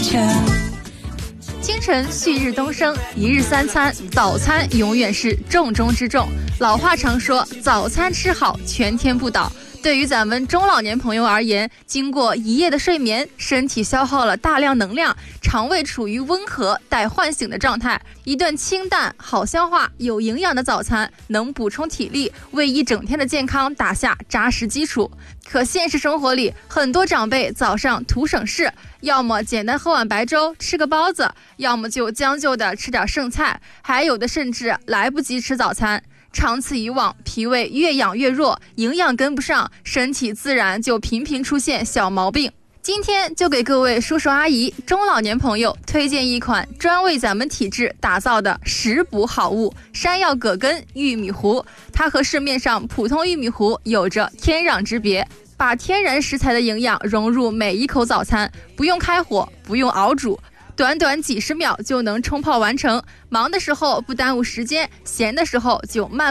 清晨旭日东升，一日三餐，早餐永远是重中之重。老话常说，早餐吃好，全天不倒。对于咱们中老年朋友而言，经过一夜的睡眠，身体消耗了大量能量，肠胃处于温和待唤醒的状态。一顿清淡、好消化、有营养的早餐，能补充体力，为一整天的健康打下扎实基础。可现实生活里，很多长辈早上图省事，要么简单喝碗白粥，吃个包子，要么就将就的吃点剩菜，还有的甚至来不及吃早餐。长此以往，脾胃越养越弱，营养跟不上，身体自然就频频出现小毛病。今天就给各位叔叔阿姨、中老年朋友推荐一款专为咱们体质打造的食补好物——山药葛根玉米糊。它和市面上普通玉米糊有着天壤之别，把天然食材的营养融入每一口早餐，不用开火，不用熬煮，短短几十秒就能冲泡完成。忙的时候不耽误时间，闲的时候就慢